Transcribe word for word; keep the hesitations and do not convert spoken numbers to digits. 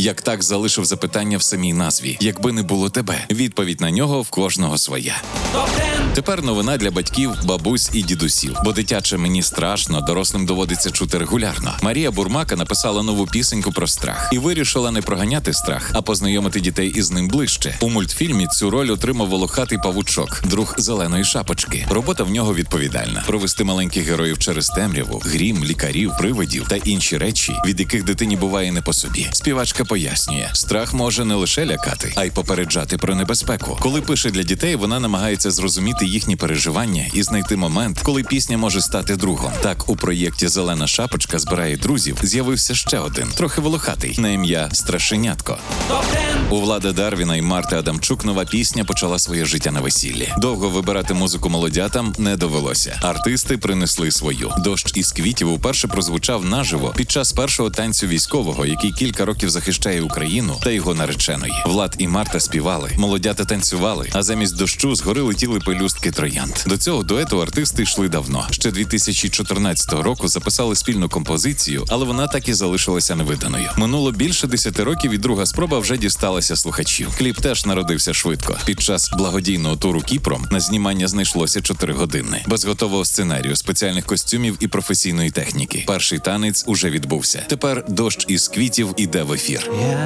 Як так залишив запитання в самій назві. Якби не було тебе. Відповідь на нього в кожного своя. Тепер новина для батьків, бабусь і дідусів. Бо дитяче «Мені страшно» дорослим доводиться чути регулярно. Марія Бурмака написала нову пісеньку про страх. І вирішила не проганяти страх, а познайомити дітей із ним ближче. У мультфільмі цю роль отримав волохатий павучок, друг зеленої шапочки. Робота в нього відповідальна. Провести маленьких героїв через темряву, грім, лікарів, привидів та інші речі, від яких дитині буває не по собі. Співачка пояснює, страх може не лише лякати, а й попереджати про небезпеку. Коли пише для дітей, вона намагається зрозуміти їхні переживання і знайти момент, коли пісня може стати другом. Так, у проєкті «Зелена шапочка збирає друзів» з'явився ще один, трохи волохатий, на ім'я Страшенятко. У Влада Дарвіна і Марти Адамчук нова пісня почала своє життя на весіллі. Довго вибирати музику молодятам не довелося. Артисти принесли свою. «Дощ із квітів» уперше прозвучав наживо під час першого танцю військового, який кілька років захищає Україну та його нареченої. Влад і Марта співали, молодята танцювали, а замість дощу згори летіли пелюстки троянд. До цього дуету артисти йшли давно. Ще дві тисячі чотирнадцятого року записали спільну композицію, але вона так і залишилася невиданою. Минуло більше десяти років і друга спроба вже дісталася слухачів. Кліп теж народився швидко. Під час благодійного туру Кіпром на знімання знайшлося чотири години. Без готового сценарію, спеціальних костюмів і професійної техніки. Перший танець уже відбувся. Тепер «Дощ із квітів» іде в ефір.